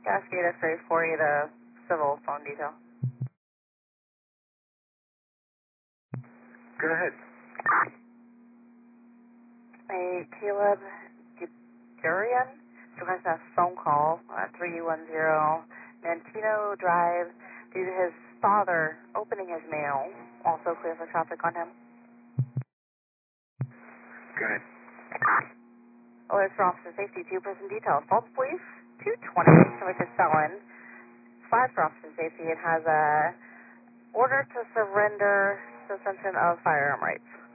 Cascade X-ray 48, civil phone detail. Go ahead. A Caleb Durian requesting a phone call at 310 Mantino Drive due to his father opening his mail. Also clear for traffic on him. Go ahead. Alert for officer safety, 2-person detail. False police, 220, convicted felon. 5 for officer safety. It has a order to surrender suspension of firearm rights.